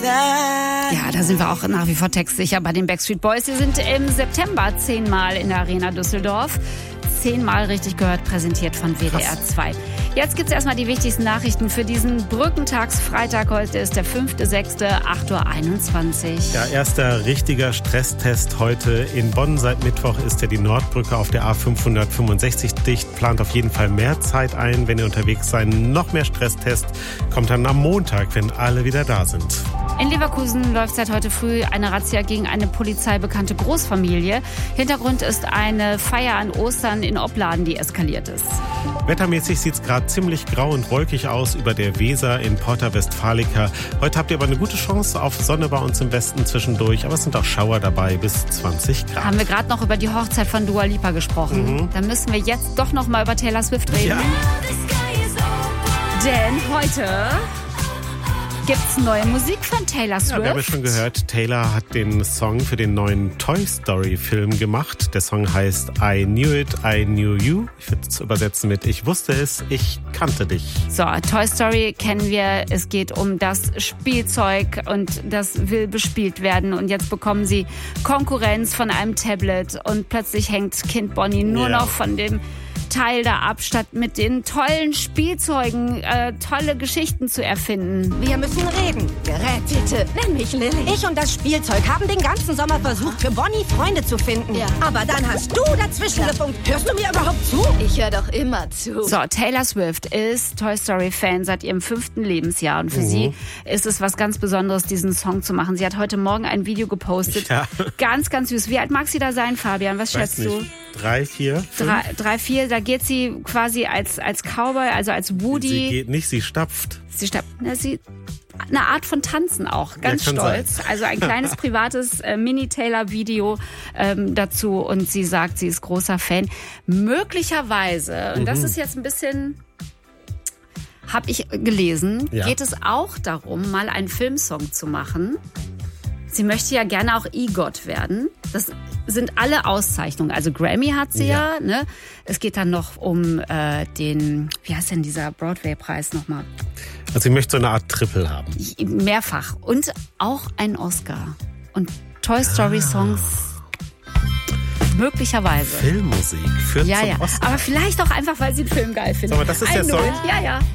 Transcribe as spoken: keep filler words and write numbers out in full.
Ja, da sind wir auch nach wie vor textsicher bei den Backstreet Boys. Sie sind im September zehnmal in der Arena Düsseldorf. Zehnmal richtig gehört, präsentiert von W D R zwei. Jetzt gibt's erstmal die wichtigsten Nachrichten für diesen Brückentagsfreitag. Heute ist der fünfter sechster acht Uhr einundzwanzig. Ja, erster richtiger Stresstest heute in Bonn. Seit Mittwoch ist ja die Nordbrücke auf der A fünfhundertfünfundsechzig dicht. Plant auf jeden Fall mehr Zeit ein, wenn ihr unterwegs seid. Noch mehr Stresstest kommt dann am Montag, wenn alle wieder da sind. In Leverkusen läuft seit heute früh eine Razzia gegen eine polizeibekannte Großfamilie. Hintergrund ist eine Feier an Ostern in Opladen, die eskaliert ist. Wettermäßig sieht es gerade ziemlich grau und wolkig aus über der Weser in Porta Westfalica. Heute habt ihr aber eine gute Chance auf Sonne bei uns im Westen zwischendurch, aber es sind auch Schauer dabei bis zwanzig Grad. Haben wir gerade noch über die Hochzeit von Dua Lipa gesprochen. Mhm. Dann müssen wir jetzt doch noch mal über Taylor Swift reden. Ja. Denn heute gibt's neue Musik von Taylor Swift. Ja, wir haben ja schon gehört, Taylor hat den Song für den neuen Toy Story Film gemacht. Der Song heißt I Knew It, I Knew You. Ich würde es übersetzen mit Ich wusste es, ich kannte dich. So, Toy Story kennen wir. Es geht um das Spielzeug und das will bespielt werden. Und jetzt bekommen sie Konkurrenz von einem Tablet und plötzlich hängt Kind Bonnie nur ja. noch von dem Teil da ab, statt mit den tollen Spielzeugen äh, tolle Geschichten zu erfinden. Wir müssen reden. Gerätete. Nenn mich Lilly. Ich und das Spielzeug haben den ganzen Sommer versucht, für Bonnie Freunde zu finden. Ja. Aber dann hast du dazwischen gefunkt. Hörst du mir überhaupt zu? Ich höre doch immer zu. So, Taylor Swift ist Toy Story Fan seit ihrem fünften Lebensjahr. Und für mhm. sie ist es was ganz Besonderes, diesen Song zu machen. Sie hat heute Morgen ein Video gepostet. Ja. Ganz, ganz süß. Wie alt mag sie da sein, Fabian? Was Weiß schätzt nicht. du? Drei, vier, fünf? Drei, drei, vier. Da geht sie quasi als, als Cowboy, also als Woody. Sie geht nicht, sie stapft. Sie stapft. Na, sie, eine Art von Tanzen auch. Ganz ja, stolz. Sein. Also ein kleines privates äh, Mini-Taylor-Video ähm, dazu. Und sie sagt, sie ist großer Fan. Möglicherweise, und mhm. das ist jetzt ein bisschen... Habe ich gelesen, ja. geht es auch darum, mal einen Filmsong zu machen. Sie möchte ja gerne auch EGOT werden. Das sind alle Auszeichnungen. Also Grammy hat sie ja. ja ne? Es geht dann noch um äh, den, wie heißt denn dieser Broadway-Preis nochmal? Also sie möchte so eine Art Triple haben. Mehrfach. Und auch einen Oscar. Und Toy Story ah. Songs möglicherweise. Filmmusik führt ja, zum ja. Oscar. Aber vielleicht auch einfach, weil sie den Film geil findet. Sag mal, das ist I der know Song? it. Ja, ja.